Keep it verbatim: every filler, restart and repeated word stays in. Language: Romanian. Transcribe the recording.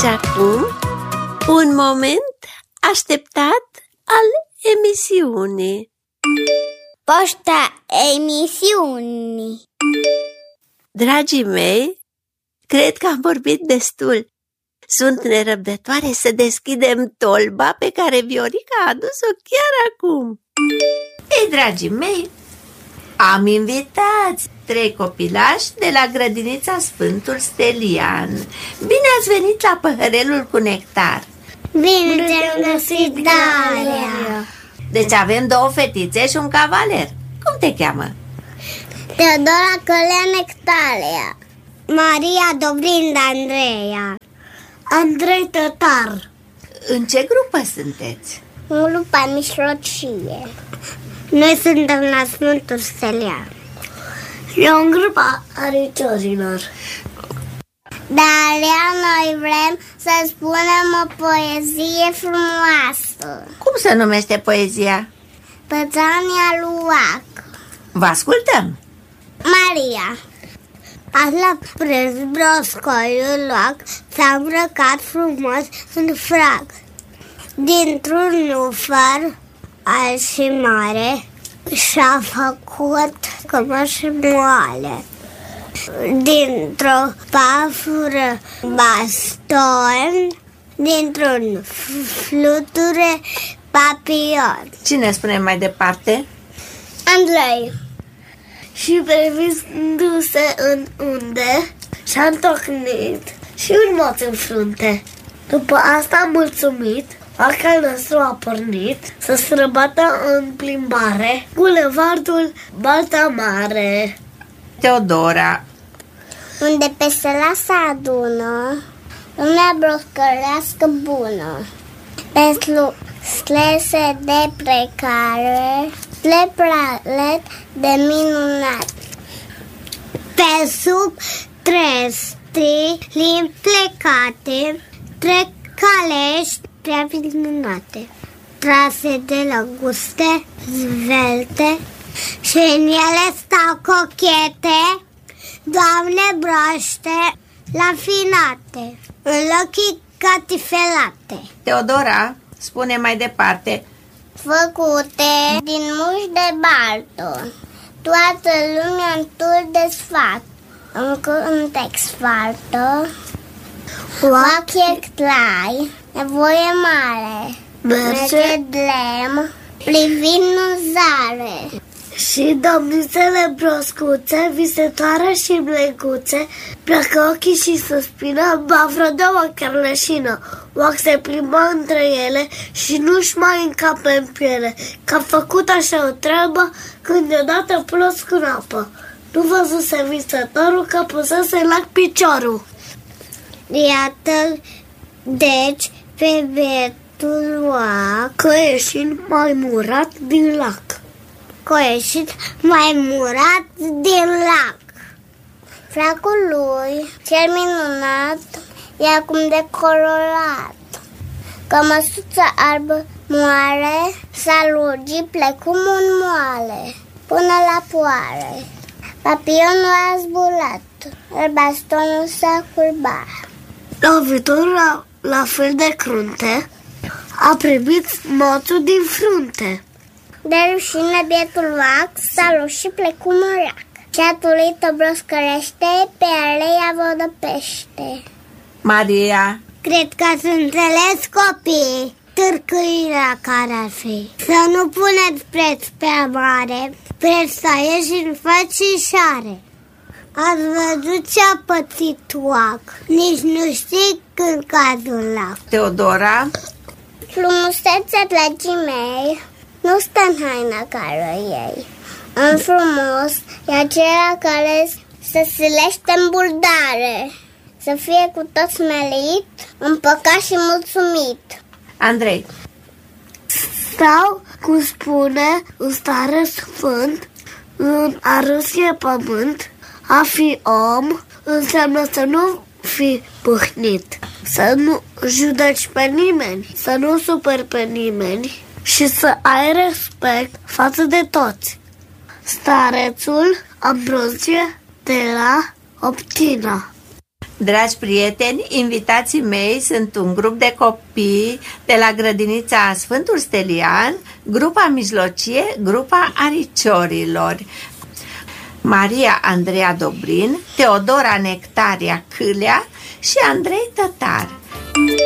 Și acum, un moment așteptat al emisiunii. Poșta emisiunii. Dragii mei, cred că am vorbit destul. Sunt nerăbdătoare să deschidem tolba pe care Viorica a adus-o chiar acum. Ei, dragii mei, am invitat trei copilași de la grădinița Sfântul Stelian. Bine ați venit la păhărelul cu nectar. Bine te-am găsit, Dalia. Deci avem două fetițe și un cavaler. Cum te cheamă? Teodora Călea Nectalia. Maria Dobrinda Andreea. Andrei Tătar. În ce grupă sunteți? În grupa mijlocie. Noi suntem la Sfântul Stelian. Eu în grupa ariciorilor. Dalia, noi vrem să spunem o poezie frumoasă. Cum se numește poezia? Pățania lui Oac. Vă ascultăm. Maria. Azi la prânz, broscoiul Oac s-a îmbrăcat frumos în frag. Dintr-un nufăr al și mare și-a făcut cămăși moale. Dintr-o pafură baston, dintr-un fluture papion. Cine spune mai departe? Andrei. Și previndu-se în unde și-a întocmit și un moț în frunte. După asta a mulțumit, arca nostru a pornit să străbată în plimbare bulevardul Balta Mare. Teodora. Unde peste la se adună lumea broscărească bună, pentru slese de precare, plepralet de minunat. Pe sub trei limbi plecate trec calești prea minunate, trase de lăguste zvelte, și în ele stau cochete, doamne broaște lafinate, în ochii catifelate. Teodora spune mai departe. Făcute din mușchi de baltă, toată lumea în tur de sfat, în context faltă, ochi clai, nevoie mare, merge dlem, privind în zare. Și domnițele broscuțe, visetoare și mleguțe, pleacă ochii și suspină, ba vreo două chiar leșină. Oac se plimbă între ele și nu-și mai încape în piele, că a făcut așa o treabă când deodată plos cu apă. Nu văzuse visătorul că pusese în lac piciorul. Iată, deci, pe bietul oac, că ieșind mai murat din lac. Că a ieșit mai murat din lac. Fracul lui, cel minunat, e acum decolorat. Cămăsuța albă moare s-a lungit plecum un moale până la poare. Papionul a zburat, iar bastonul s-a curbat. Lovitorul la, la fel de crunte a primit moțul din frunte. De rușine bietul oac s-a lușit plecum un rac. Ceatulită broscărește, pe aleia vodăpește. Maria. Cred că ați înțeles, copii, târcâirea care ar fi. Să nu puneți preț prea mare, preț să ieși în fățișare. Ați văzut ce-a pățit oac, nici nu știi când cad în lac. Teodora. Frumusețea, dragii mei, nu stă în haina care ei. În frumos e acela care se silește în burdare, să fie cu tot smelit, împăcat și mulțumit. Andrei. Sau, cum spune un stare sfânt, în a râsie pământ, a fi om înseamnă să nu fi pâhnit, să nu judeci pe nimeni, să nu superi pe nimeni și să ai respect față de toți. Starețul Ambrozie de la Optina. Dragi prieteni, invitații mei sunt un grup de copii de la grădinița Sfântul Stelian, grupa mijlocie, grupa Ariciorilor. Maria Andreea Dobrin, Teodora Nectaria Câlea și Andrei Tătar.